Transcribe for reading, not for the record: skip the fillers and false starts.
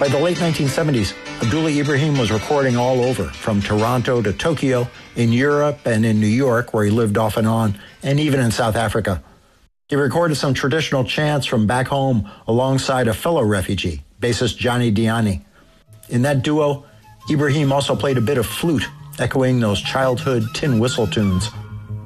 By the late 1970s, Abdullah Ibrahim was recording all over, from Toronto to Tokyo, in Europe and in New York, where he lived off and on, and even in South Africa. He recorded some traditional chants from back home alongside a fellow refugee, bassist Johnny Diani. In that duo, Ibrahim also played a bit of flute, echoing those childhood tin whistle tunes.